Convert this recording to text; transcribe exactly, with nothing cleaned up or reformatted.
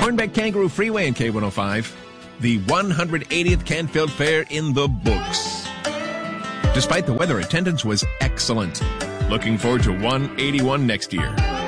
Hornbeck Kangaroo Freeway and K one oh five. The one hundred eightieth Canfield Fair in the books. Despite the weather, attendance was excellent. Looking forward to one eighty-one next year.